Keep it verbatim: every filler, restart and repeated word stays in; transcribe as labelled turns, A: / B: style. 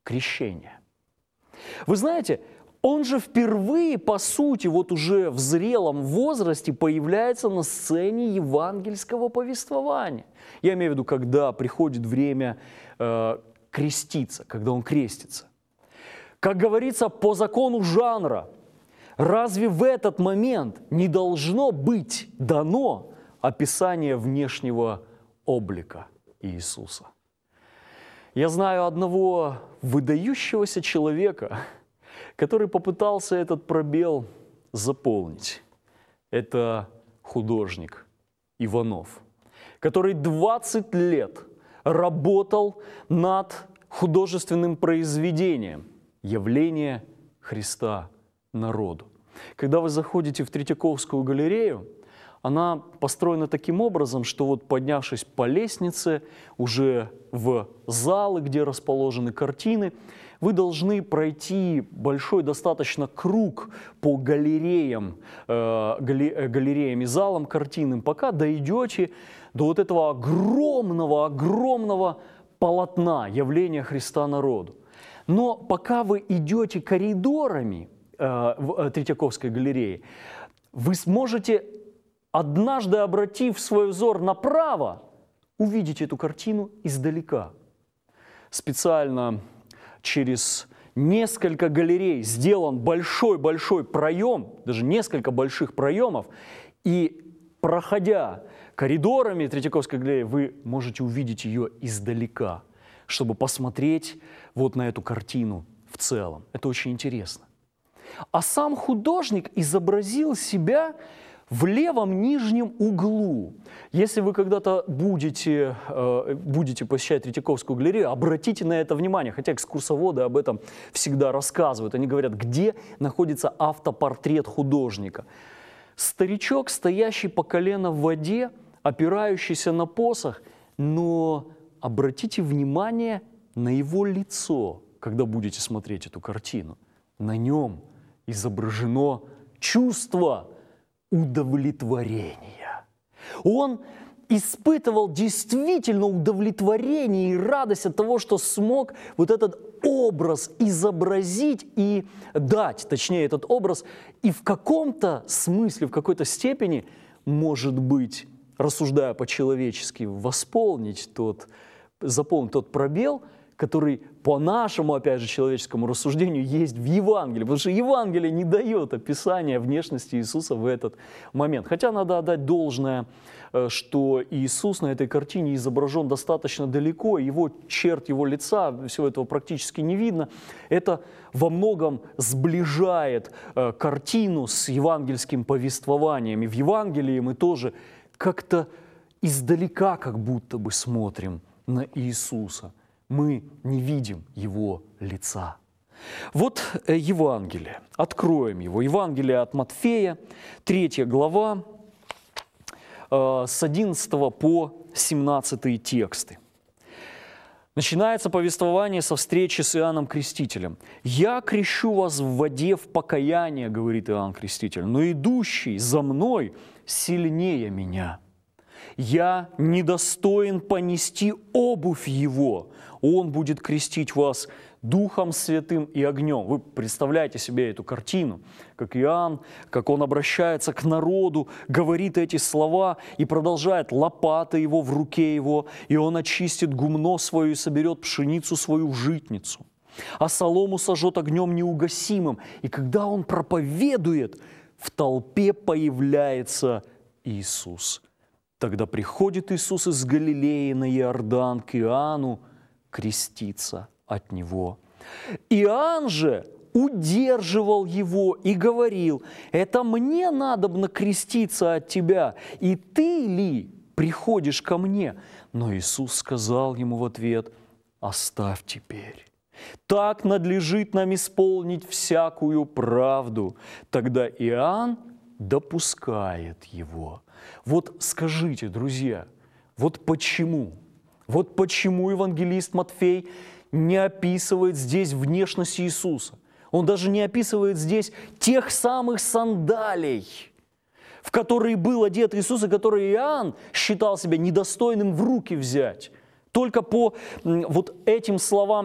A: крещения. Вы знаете, он же впервые, по сути, вот уже в зрелом возрасте появляется на сцене евангельского повествования. Я имею в виду, когда приходит время э, креститься, когда он крестится. Как говорится, по закону жанра, разве в этот момент не должно быть дано описание внешнего облика Иисуса? Я знаю одного выдающегося человека, который попытался этот пробел заполнить. Это художник Иванов, который двадцать лет работал над художественным произведением «Явление Христа народу». Когда вы заходите в Третьяковскую галерею, она построена таким образом, что вот поднявшись по лестнице уже в залы, где расположены картины, вы должны пройти большой достаточно круг по галереям, э, галереям и залам картинным, пока дойдете до вот этого огромного-огромного полотна «Явления Христа народу». Но пока вы идете коридорами э, в Третьяковской галерее, вы сможете, однажды обратив свой взор направо, увидеть эту картину издалека. Специально через несколько галерей сделан большой-большой проем, даже несколько больших проемов, и, проходя коридорами Третьяковской галереи, вы можете увидеть ее издалека, чтобы посмотреть вот на эту картину в целом. Это очень интересно. А сам художник изобразил себя в левом нижнем углу. Если вы когда-то будете, э, будете посещать Третьяковскую галерею, обратите на это внимание, хотя экскурсоводы об этом всегда рассказывают. Они говорят, где находится автопортрет художника. Старичок, стоящий по колено в воде, опирающийся на посох, но обратите внимание на его лицо, когда будете смотреть эту картину. На нем изображено чувство удовлетворения. Он испытывал действительно удовлетворение и радость от того, что смог вот этот образ изобразить и дать, точнее, этот образ, и в каком-то смысле, в какой-то степени, может быть, рассуждая по-человечески, восполнить тот, заполнить тот пробел, который по нашему, опять же, человеческому рассуждению есть в Евангелии. Потому что Евангелие не дает описания внешности Иисуса в этот момент. Хотя надо отдать должное, что Иисус на этой картине изображен достаточно далеко, его черт, его лица, всего этого практически не видно. Это во многом сближает картину с евангельским повествованием. И в Евангелии мы тоже как-то издалека как будто бы смотрим на Иисуса. Мы не видим Его лица. Вот Евангелие. Откроем его. Евангелие от Матфея, третья глава, с одиннадцатого по семнадцатый тексты. Начинается повествование со встречи с Иоанном Крестителем. «Я крещу вас в воде в покаяние, — говорит Иоанн Креститель, — но идущий за мной сильнее меня. Я недостоин понести обувь его. Он будет крестить вас Духом Святым и огнем». Вы представляете себе эту картину, как Иоанн, как он обращается к народу, говорит эти слова и продолжает: лопата его в руке его, и он очистит гумно свое и соберет пшеницу свою в житницу, а солому сожжет огнем неугасимым. И когда он проповедует, в толпе появляется Иисус. Тогда приходит Иисус из Галилеи на Иордан к Иоанну креститься от него. Иоанн же удерживал его и говорил: «Это мне надобно креститься от тебя, и ты ли приходишь ко мне?» Но Иисус сказал ему в ответ: «Оставь теперь. Так надлежит нам исполнить всякую правду». Тогда Иоанн допускает его. Вот скажите, друзья, вот почему? Вот почему евангелист Матфей не описывает здесь внешность Иисуса? Он даже не описывает здесь тех самых сандалий, в которые был одет Иисус, и которые Иоанн считал себя недостойным в руки взять. Только по вот этим словам